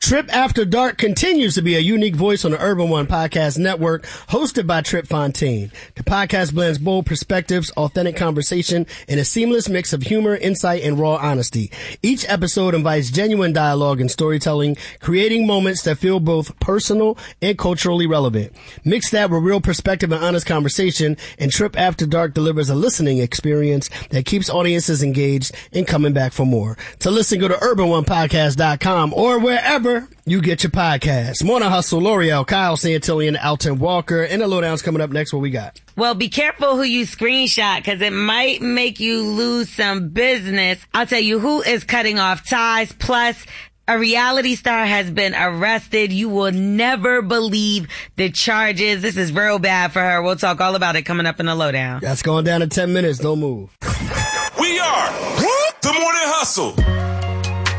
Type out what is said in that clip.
Trip After Dark continues to be a unique voice on the Urban One Podcast Network, hosted by Trip Fontaine. The podcast blends bold perspectives, authentic conversation, and a seamless mix of humor, insight, and raw honesty. Each episode invites genuine dialogue and storytelling, creating moments that feel both personal and culturally relevant. Mix that with real perspective and honest conversation, and Trip After Dark delivers a listening experience that keeps audiences engaged and coming back for more. To listen, go to urbanonepodcast.com or wherever you get your podcasts. Morning Hustle, L'Oreal, Kyle Santillan, Alton Walker, and the Lowdown's coming up next. What we got? Well, be careful who you screenshot because it might make you lose some business. I'll tell you who is cutting off ties. Plus, a reality star has been arrested. You will never believe the charges. This is real bad for her. We'll talk all about it coming up in the Lowdown. That's going down in 10 minutes. Don't move. We are the Morning Hustle.